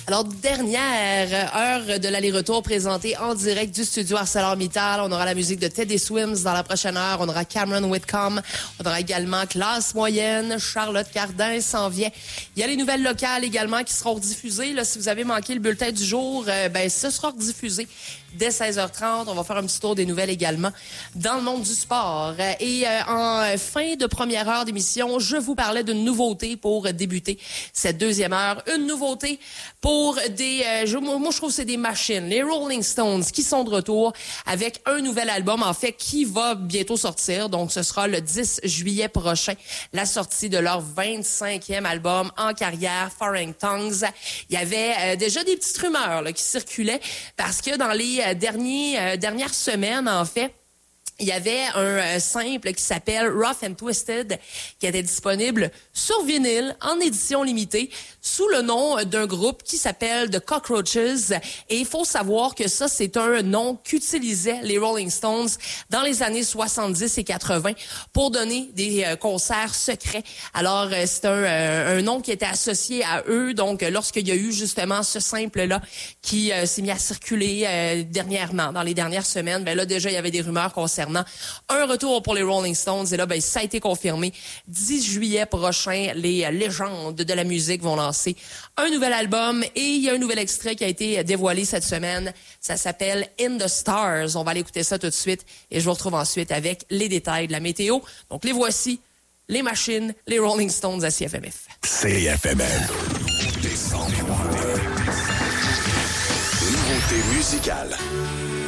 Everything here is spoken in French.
Alors, dernière heure de l'aller-retour présentée en direct du studio ArcelorMittal. On aura la musique de Teddy Swims dans la prochaine heure. On aura Cameron Whitcomb. On aura également Classe Moyenne. Charlotte Cardin s'en vient. Il y a les nouvelles locales également qui seront diffusées. Là, si vous avez manqué le bulletin du jour, ce sera rediffusé dès 16h30. On va faire un petit tour des nouvelles également dans le monde du sport. Et en fin de première heure d'émission, je vous parlais d'une nouveauté pour débuter cette deuxième heure. Une nouveauté pour des... moi, je trouve que c'est des machines. Les Rolling Stones qui sont de retour avec un nouvel album, en fait, qui va bientôt sortir. Donc, ce sera le 10 juillet prochain, la sortie de leur 25e album en carrière, Foreign Tongues. Il y avait déjà des petites rumeurs là, qui circulaient parce que dans les dernières semaines, en fait, il y avait un simple qui s'appelle Rough and Twisted qui était disponible sur vinyle en édition limitée sous le nom d'un groupe qui s'appelle The Cockroaches. Et il faut savoir que ça, c'est un nom qu'utilisaient les Rolling Stones dans les années 70 et 80 pour donner des concerts secrets. Alors, c'est un nom qui était associé à eux. Donc, lorsqu'il y a eu justement ce simple-là qui s'est mis à circuler dernièrement, dans les dernières semaines, là, déjà, il y avait des rumeurs concernant un retour pour les Rolling Stones. Et là, ça a été confirmé. 10 juillet prochain, les légendes de la musique vont lancer un nouvel album. Et il y a un nouvel extrait qui a été dévoilé cette semaine. Ça s'appelle In the Stars. On va aller écouter ça tout de suite. Et je vous retrouve ensuite avec les détails de la météo. Donc, les voici, les machines, les Rolling Stones à CFMF. CFMF. Nouveauté musicale.